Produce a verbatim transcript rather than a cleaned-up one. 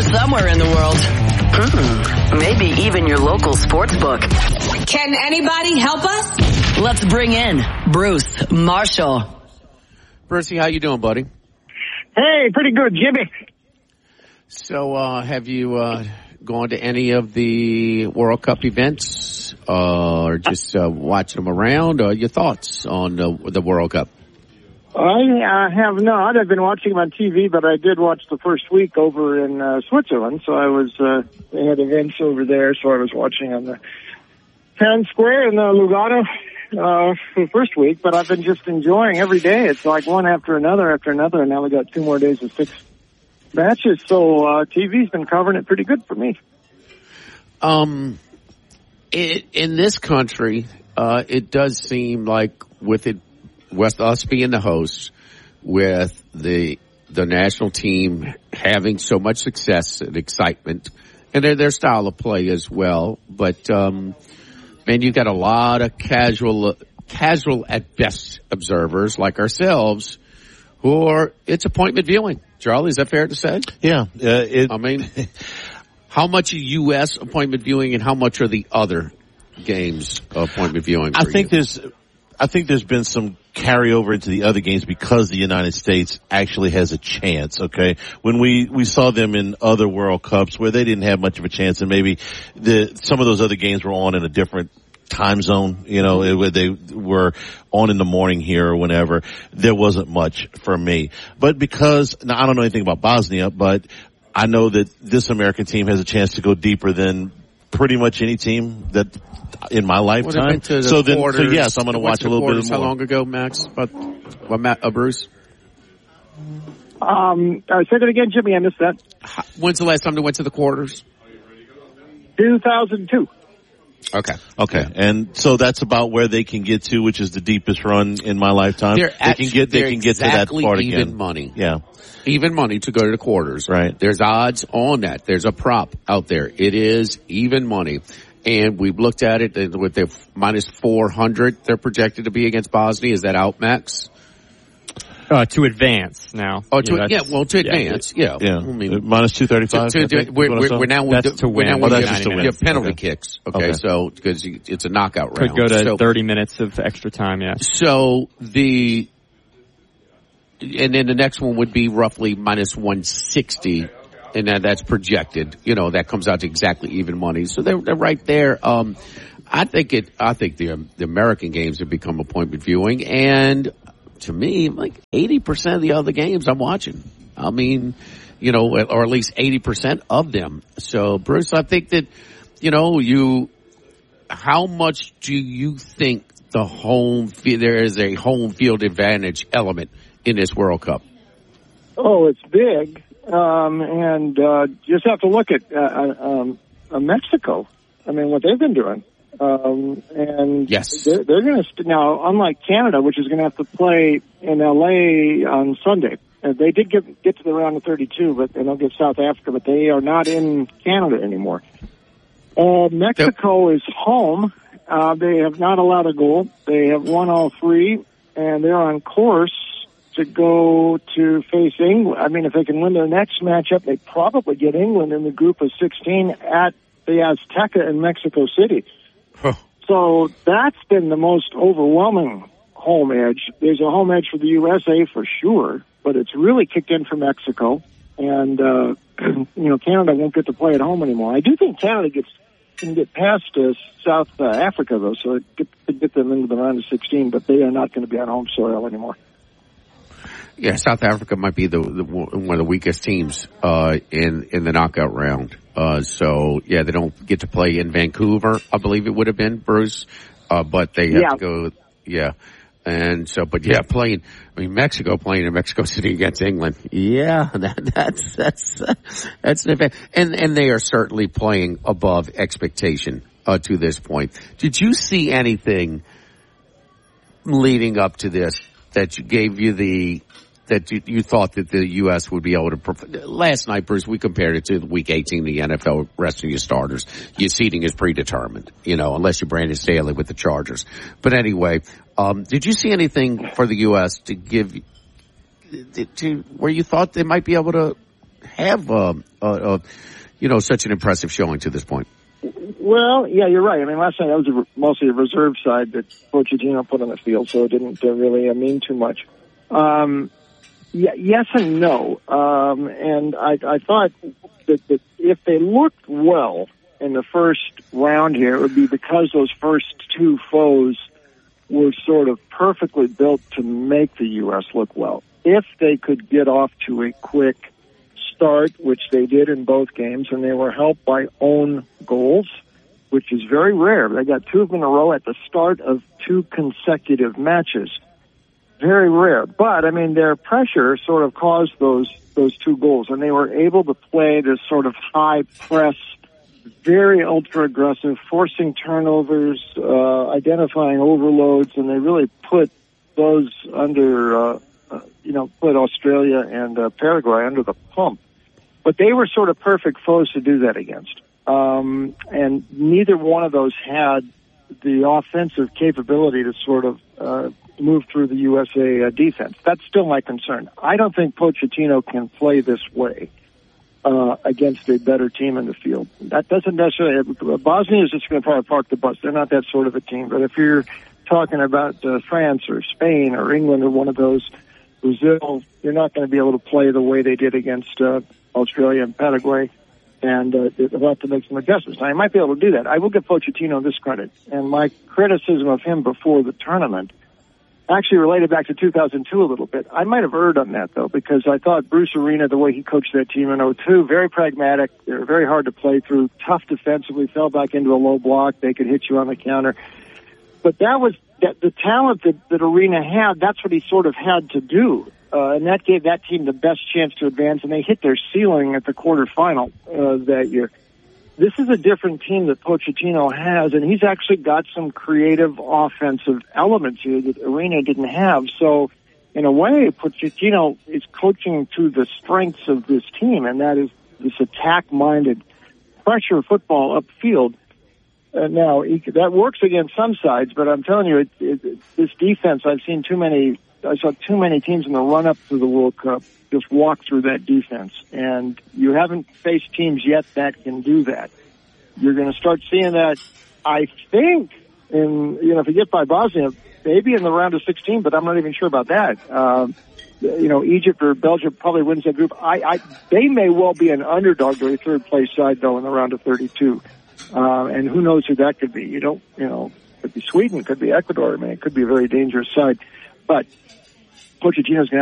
somewhere in the world. Hmm, maybe even your local sports book. Can anybody help us? Let's bring in Bruce Marshall. Brucey, how you doing, buddy? Hey, pretty good, Jimmy. So, uh, have you uh, gone to any of the World Cup events, uh, or just uh, watching them around? Or your thoughts on the, the World Cup? I uh, have not. I've been watching them on T V, but I did watch the first week over in uh, Switzerland. So I was, uh, they had events over there, so I was watching on the Town Square in uh, Lugano uh, for the first week. But I've been just enjoying every day. It's like one after another after another, and now we got two more days of six matches. So uh, T V's been covering it pretty good for me. Um, it, in this country, uh, it does seem like with it, with us being the hosts, with the the national team having so much success and excitement, and their their style of play as well. But um, man, you got a lot of casual, casual at best observers like ourselves, who are it's appointment viewing. Charlie, is that fair to say? Yeah, uh, it, I mean, how much are U S appointment viewing, and how much are the other games appointment viewing? I think you? there's. I think there's been some carryover into the other games because the United States actually has a chance, okay? When we, we saw them in other World Cups where they didn't have much of a chance, and maybe the, some of those other games were on in a different time zone, you know, it, where they were on in the morning here or whenever, there wasn't much for me. But because, now I don't know anything about Bosnia, but I know that this American team has a chance to go deeper than pretty much any team that in my lifetime. The so then, quarters, so yes, I'm going to watch a little quarters, bit more. How long ago, Max? But what, Matt, uh, Bruce? Um, uh, say that again, Jimmy. I missed that. When's the last time they went to the quarters? two thousand two. Okay. Okay. And so that's about where they can get to, which is the deepest run in my lifetime. They're they can get, they can get exactly to that part even again. money. Yeah. Even money to go to the quarters. Right. There's odds on that. There's a prop out there. It is even money. And we've looked at it with their minus four hundred they're projected to be against Bosnia. Is that out, Max? Uh, to advance now. Oh, to, yeah, yeah, well, to advance, yeah. Yeah. I mean, minus two thirty-five. To, to, we're, we're, we're now that's to win. We're now oh, that's you just to win. You have penalty Okay. kicks. Okay, okay. so because it's a knockout Could round. go to so, thirty minutes of extra time. Yeah. So the and then the next one would be roughly minus one sixty, and that, that's projected. You know, that comes out to exactly even money. So they're they're right there. Um, I think it. I think the the American games have become appointment viewing, and to me, like eighty percent of the other games I'm watching. I mean, you know, or at least eighty percent of them. So, Bruce, I think that, you know, you, how much do you think the home field, there is a home field advantage element in this World Cup? Oh, it's big. Um, and, uh, just have to look at, uh, um, uh, Mexico. I mean, what they've been doing. Um, and yes. they're, they're going to, st- now, unlike Canada, which is going to have to play in L A on Sunday, uh, they did get, get to the round of thirty-two, but and they'll get South Africa, but they are not in Canada anymore. Uh, Mexico is home. Uh, they have not allowed a goal. They have won all three, and they're on course to go to face England. I mean, if they can win their next matchup, they probably get England in the group of sixteen at the Azteca in Mexico City. Huh. So that's been the most overwhelming home edge. There's a home edge for the U S A for sure, but it's really kicked in for Mexico. And, uh, you know, Canada won't get to play at home anymore. I do think Canada gets can get past uh, South uh, Africa, though, so it could get them into the round of sixteen, but they are not going to be on home soil anymore. Yeah, South Africa might be the, the one of the weakest teams uh, in in the knockout round. Uh, so yeah, they don't get to play in Vancouver, I believe it would have been, Bruce. Uh, but they have yeah. to go, yeah. And so, but yeah, playing. I mean, Mexico playing in Mexico City against England. Yeah, that, that's that's uh, that's an event, and and they are certainly playing above expectation uh, to this point. Did you see anything leading up to this that you gave you the? That you, you thought that the U S would be able to, perf- last night, Bruce, we compared it to the week eighteen, the N F L resting your starters. Your seating is predetermined, you know, unless you're Brandon Staley with the Chargers. But anyway, um, did you see anything for the U S to give, to, where you thought they might be able to have, um, uh, uh, you know, such an impressive showing to this point. Well, yeah, you're right. I mean, last night that was a, mostly a reserve side that Pochettino put on the field, so it didn't uh, really uh, mean too much. Um, yeah, yes and no. Um, and I, I thought that, that if they looked well in the first round here, it would be because those first two foes were sort of perfectly built to make the U S look well. If they could get off to a quick start, which they did in both games, and they were helped by own goals, which is very rare. They got two of them in a row at the start of two consecutive matches. Very rare. But, I mean, their pressure sort of caused those those two goals, and they were able to play this sort of high press, very ultra-aggressive, forcing turnovers, uh, identifying overloads, and they really put those under, uh, uh, you know, put Australia and uh, Paraguay under the pump. But they were sort of perfect foes to do that against. Um, and neither one of those had the offensive capability to sort of uh, move through the U S A uh, defense. That's still my concern. I don't think Pochettino can play this way uh, against a better team in the field. That doesn't necessarily. Bosnia is just going to probably park the bus. They're not that sort of a team. But if you're talking about uh, France or Spain or England or one of those, Brazil, you're not going to be able to play the way they did against uh, Australia and Paraguay. And uh, they'll have to make some adjustments. Now, I might be able to do that. I will give Pochettino this credit. And my criticism of him before the tournament actually related back to two thousand two a little bit. I might have erred on that, though, because I thought Bruce Arena, the way he coached that team in oh two, very pragmatic. They were very hard to play through, tough defensively, fell back into a low block. They could hit you on the counter. But that was that the talent that, that Arena had, that's what he sort of had to do. Uh, and that gave that team the best chance to advance, and they hit their ceiling at the quarterfinal uh, that year. This is a different team that Pochettino has, and he's actually got some creative offensive elements here that Arena didn't have. So, in a way, Pochettino is coaching to the strengths of this team, and that is this attack-minded pressure football upfield. Uh, now, he, that works against some sides, but I'm telling you, it, it, this defense, I've seen too many I saw too many teams in the run-up to the World Cup just walk through that defense. And you haven't faced teams yet that can do that. You're going to start seeing that, I think, in, you know, if you get by Bosnia, maybe in the round of sixteen, but I'm not even sure about that. Um, you know, Egypt or Belgium probably wins that group. I, I, they may well be an underdog to a third-place side, though, in the round of thirty-two. Uh, and who knows who that could be. You don't, you know, it could be Sweden, it could be Ecuador. I mean, it could be a very dangerous side. But Pochettino's going to